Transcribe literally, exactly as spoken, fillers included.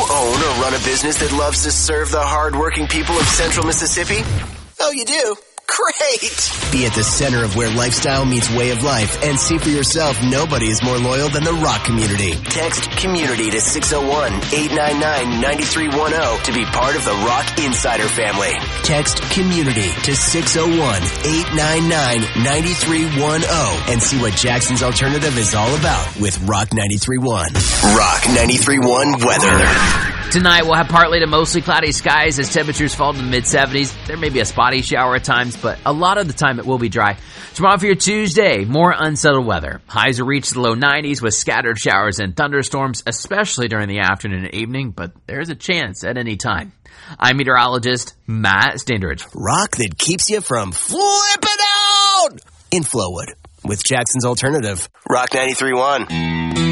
own or run a business that loves to serve the hardworking people of Central Mississippi? Oh, you do? Great! Be at the center of where lifestyle meets way of life and see for yourself nobody is more loyal than the Rock community. Text COMMUNITY to six oh one, eight nine nine, nine three one oh to be part of the Rock Insider family. Text COMMUNITY to six oh one, eight nine nine, nine three one oh and see what Jackson's Alternative is all about with Rock ninety-three point one. Rock ninety-three point one weather. Tonight, we'll have partly to mostly cloudy skies as temperatures fall to the mid-seventies. There may be a spotty shower at times, but a lot of the time it will be dry. Tomorrow for your Tuesday, more unsettled weather. Highs will reach the low nineties with scattered showers and thunderstorms, especially during the afternoon and evening, but there's a chance at any time. I'm meteorologist Matt Standridge. Rock that keeps you from flipping out in Flowood with Jackson's Alternative. Rock ninety-three point one.